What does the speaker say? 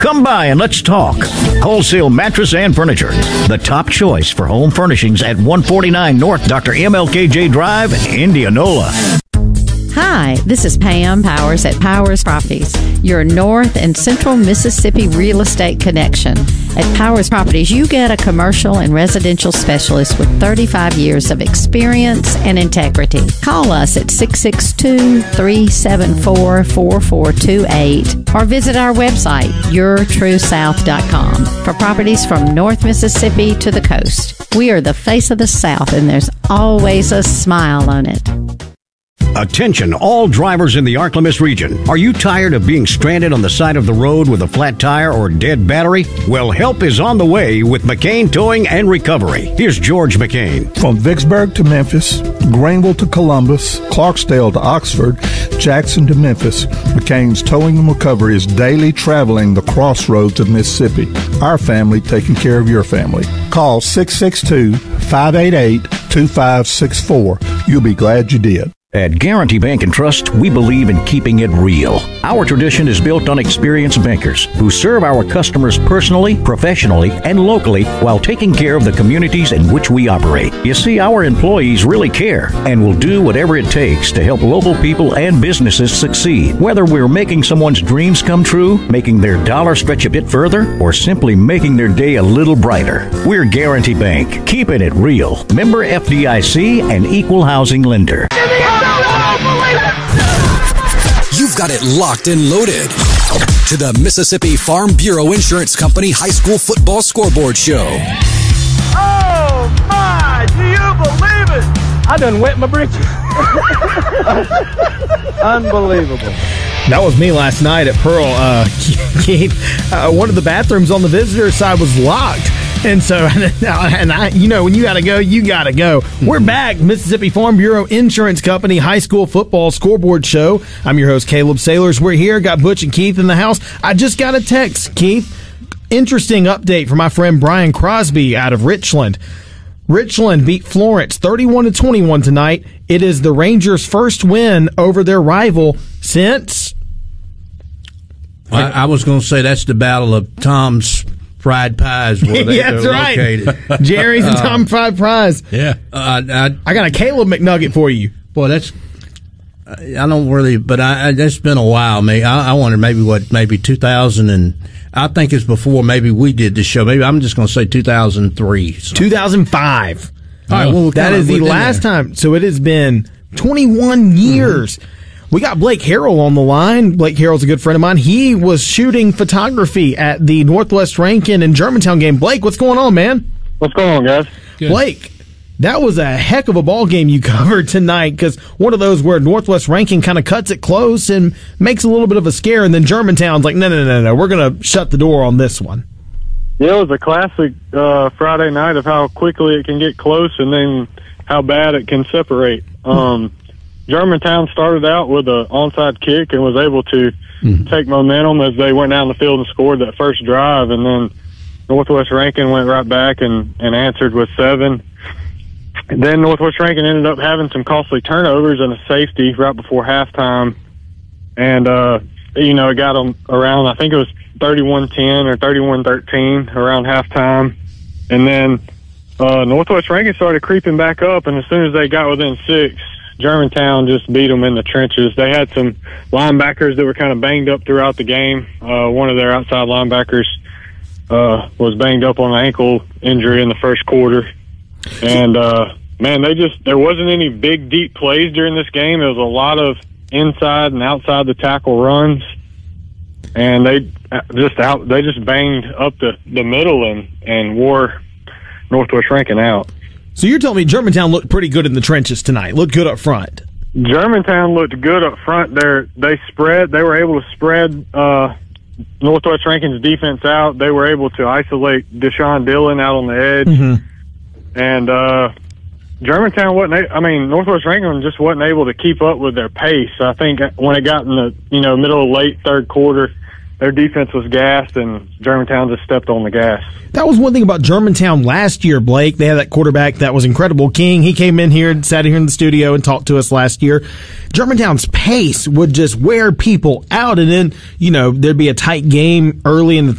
Come by and let's talk. Wholesale mattress and furniture. The top choice for home furnishings at 149 North Dr. MLKJ Drive, Indianola. Hi, this is Pam Powers at Powers Properties, your North and Central Mississippi real estate connection. At Powers Properties, you get a commercial and residential specialist with 35 years of experience and integrity. Call us at 662-374-4428 or visit our website, yourtruesouth.com, for properties from North Mississippi to the coast. We are the face of the South, and there's always a smile on it. Attention, all drivers in the Arklamis region. Are you tired of being stranded on the side of the road with a flat tire or dead battery? Well, help is on the way with McCain Towing and Recovery. Here's George McCain. From Vicksburg to Memphis, Greenville to Columbus, Clarksdale to Oxford, Jackson to Memphis, McCain's Towing and Recovery is daily traveling the crossroads of Mississippi. Our family taking care of your family. Call 662-588-2564. You'll be glad you did. At Guarantee Bank and Trust, we believe in keeping it real. Our tradition is built on experienced bankers who serve our customers personally, professionally, and locally while taking care of the communities in which we operate. You see, our employees really care and will do whatever it takes to help local people and businesses succeed. Whether we're making someone's dreams come true, making their dollar stretch a bit further, or simply making their day a little brighter. We're Guarantee Bank, keeping it real. Member FDIC and equal housing lender. You've got it locked and loaded to the Mississippi Farm Bureau Insurance Company High School Football Scoreboard Show. Oh, my! Do you believe it? I done wet my britches. Unbelievable. That was me last night at Pearl. Keith, one of the bathrooms on the visitor side was locked. And so, and I, you know, when you got to go, you got to go. We're back. Mississippi Farm Bureau Insurance Company High School Football Scoreboard Show. I'm your host, Caleb Sailors. We're here. Got Butch and Keith in the house. I just got a text, Keith. Interesting update from my friend Brian Crosby out of Richland. Richland beat Florence 31-21 tonight. It is the Rangers' first win over their rival since... I was going to say that's the Battle of Tom's Fried Pies where they're located. Right. Jerry's and Tom Fried Pies. Yeah. I got a Caleb McNugget for you. Boy, that's... I don't really... But that's been a while. I wonder maybe 2000 and... I think it's before maybe we did the show. Maybe I'm just going to say 2003. 2005. All right, well, that is the last time. So it has been 21 years. Mm-hmm. We got Blake Harrell on the line. Blake Harrell's a good friend of mine. He was shooting photography at the Northwest Rankin and Germantown game. Blake, what's going on, man? What's going on, guys? Good. Blake, that was a heck of a ball game you covered tonight, because one of those where Northwest Rankin kind of cuts it close and makes a little bit of a scare, and then Germantown's like, no, we're going to shut the door on this one. Yeah, it was a classic Friday night of how quickly it can get close and then how bad it can separate. Germantown started out with an onside kick and was able to take momentum as they went down the field and scored that first drive, and then Northwest Rankin went right back and answered with 7. And then Northwest Rankin ended up having some costly turnovers and a safety right before halftime, and it got them around, I think it was 31-10 or 31-13 around halftime, and then Northwest Rankin started creeping back up, and as soon as they got within 6, Germantown just beat them in the trenches. They had some linebackers that were kind of banged up throughout the game. One of their outside linebackers was banged up on an ankle injury in the first quarter. And, there wasn't any big, deep plays during this game. There was a lot of inside and outside the tackle runs. And they just banged up the middle and wore Northwest Rankin out. So you're telling me Germantown looked pretty good in the trenches tonight, looked good up front. Germantown looked good up front. They were able to spread Northwest Rankin's defense out. They were able to isolate Deshaun Dillon out on the edge. Mm-hmm. And Germantown Northwest Rankin just wasn't able to keep up with their pace. I think when it got in the middle of late third quarter, their defense was gassed, and Germantown just stepped on the gas. That was one thing about Germantown last year, Blake. They had that quarterback that was incredible. King, he came in here and sat here in the studio and talked to us last year. Germantown's pace would just wear people out, and then, there'd be a tight game early in the